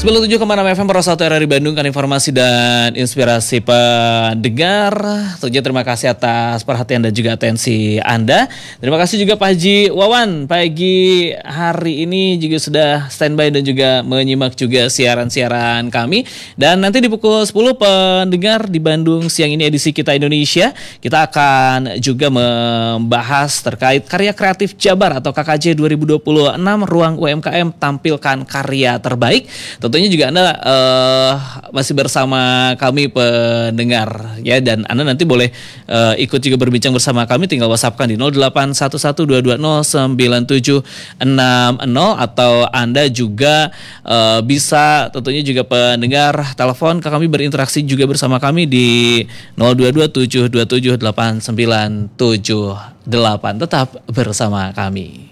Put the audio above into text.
97,6 FM Pro 1 RRI Bandung kan informasi dan inspirasi pendengar. Tentunya terima kasih atas perhatian dan juga atensi Anda. Terima kasih juga Pak Haji Wawan pagi hari ini juga sudah standby dan juga menyimak juga siaran-siaran kami. Dan nanti di pukul 10 pendengar di Bandung siang ini edisi Kita Indonesia, kita akan juga membahas terkait karya kreatif Jabar atau KKJ 2026 Ruang UMKM tampilkan karya terbaik. Tentunya juga Anda masih bersama kami pendengar ya, dan Anda nanti boleh ikut juga berbincang bersama kami, tinggal WhatsApp-kan di 081122097660 atau Anda juga bisa tentunya juga pendengar telepon ke kami berinteraksi juga bersama kami di 0227278978. Tetap bersama kami.